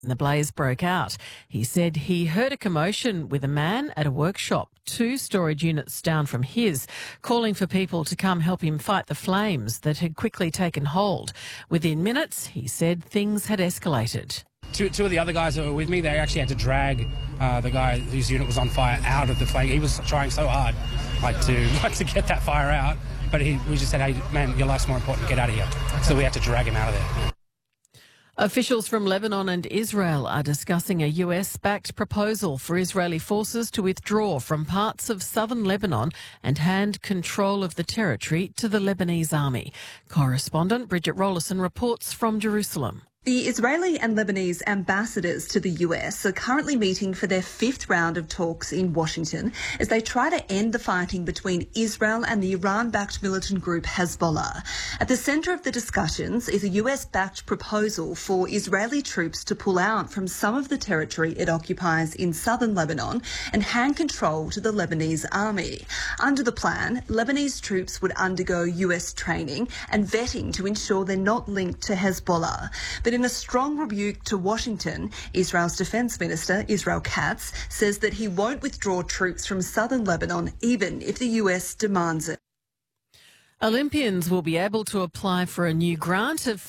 The blaze broke out. He said he heard a commotion with a man at a workshop 2 storage units down from his, calling for people to come help him fight the flames that had quickly taken hold. Within minutes, he said things had escalated. Two of the other guys that were with me, they actually had to drag the guy whose unit was on fire out of the flame. He was trying so hard to get that fire out, but we just said, hey, man, your life's more important, get out of here. So we had to drag him out of there. Officials from Lebanon and Israel are discussing a US-backed proposal for Israeli forces to withdraw from parts of southern Lebanon and hand control of the territory to the Lebanese army. Correspondent Bridget Rollison reports from Jerusalem. The Israeli and Lebanese ambassadors to the US are currently meeting for their 5th round of talks in Washington as they try to end the fighting between Israel and the Iran-backed militant group Hezbollah. At the centre of the discussions is a US-backed proposal for Israeli troops to pull out from some of the territory it occupies in southern Lebanon and hand control to the Lebanese army. Under the plan, Lebanese troops would undergo US training and vetting to ensure they're not linked to Hezbollah. But in a strong rebuke to Washington, Israel's Defence Minister, Israel Katz, says that he won't withdraw troops from southern Lebanon even if the US demands it. Olympians will be able to apply for a new grant of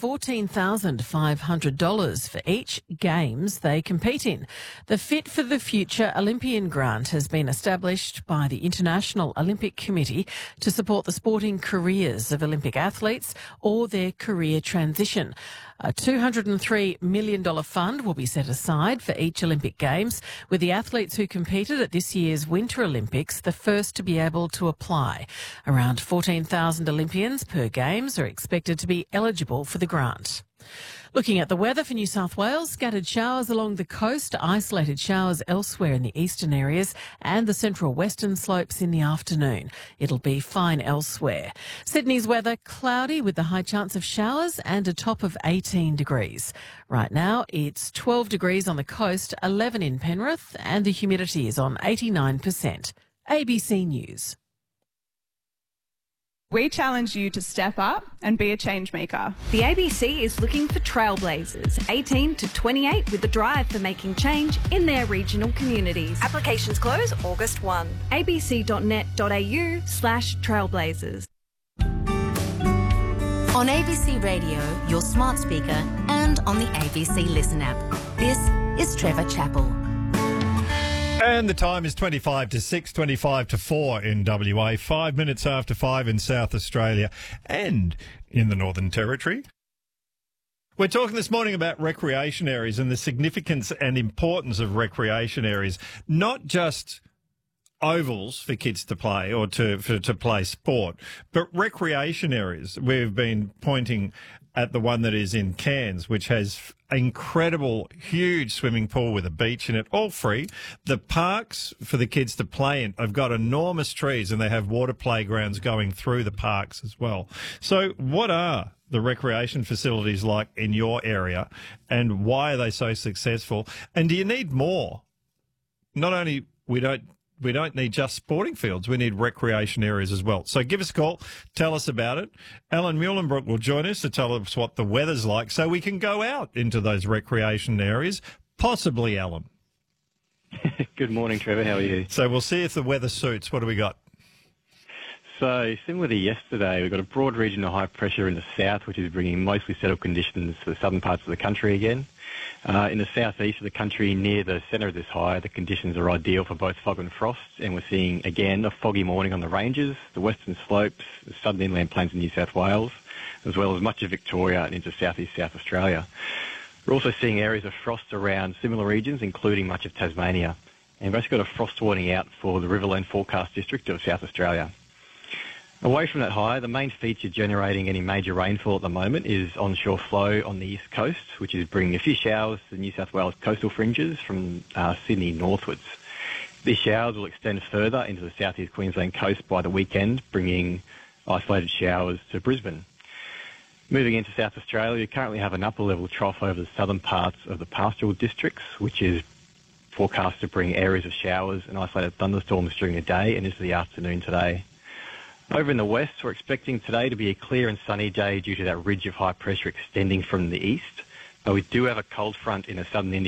$14,500 for each Games they compete in. The Fit for the Future Olympian Grant has been established by the International Olympic Committee to support the sporting careers of Olympic athletes or their career transition. A $203 million fund will be set aside for each Olympic Games, with the athletes who competed at this year's Winter Olympics the first to be able to apply. Around 14,000 Olympians per Games are expected to be eligible for the grant. Looking at the weather for New South Wales, scattered showers along the coast, isolated showers elsewhere in the eastern areas and the central western slopes in the afternoon. It'll be fine elsewhere. Sydney's weather, cloudy with the high chance of showers and a top of 18 degrees. Right now, it's 12 degrees on the coast, 11 in Penrith, and the humidity is on 89%. ABC News. We challenge you to step up and be a change maker. The ABC is looking for trailblazers, 18 to 28, with a drive for making change in their regional communities. Applications close August 1. abc.net.au/trailblazers. On ABC Radio, your smart speaker, and on the ABC Listen app. This is Trevor Chappell. And the time is 25 to 6, 25 to 4 in WA, 5 minutes after 5 in South Australia and in the Northern Territory. We're talking this morning about recreation areas and the significance and importance of recreation areas, not just ovals for kids to play or to play sport, but recreation areas. We've been pointing at the one that is in Cairns, which has incredible, huge swimming pool with a beach in it, all free. The parks for the kids to play in have got enormous trees and they have water playgrounds going through the parks as well. So what are the recreation facilities like in your area and why are they so successful? And do you need more? Not only we don't need just sporting fields. We need recreation areas as well. So give us a call. Tell us about it. Alan Muhlenbrook will join us to tell us what the weather's like so we can go out into those recreation areas. Possibly, Alan. Good morning, Trevor. How are you? So we'll see if the weather suits. What do we got? So similar to yesterday, we've got a broad region of high pressure in the south, which is bringing mostly settled conditions to the southern parts of the country again. In the southeast of the country, near the centre of this high, the conditions are ideal for both fog and frost, and we're seeing, again, a foggy morning on the ranges, the western slopes, the southern inland plains of New South Wales, as well as much of Victoria and into southeast South Australia. We're also seeing areas of frost around similar regions, including much of Tasmania. And we've also got a frost warning out for the Riverland Forecast District of South Australia. Away from that high, the main feature generating any major rainfall at the moment is onshore flow on the east coast, which is bringing a few showers to the New South Wales coastal fringes from Sydney northwards. These showers will extend further into the southeast Queensland coast by the weekend, bringing isolated showers to Brisbane. Moving into South Australia, we currently have an upper-level trough over the southern parts of the pastoral districts, which is forecast to bring areas of showers and isolated thunderstorms during the day and into the afternoon today. Over in the west, we're expecting today to be a clear and sunny day due to that ridge of high pressure extending from the east. But we do have a cold front in the southern Indian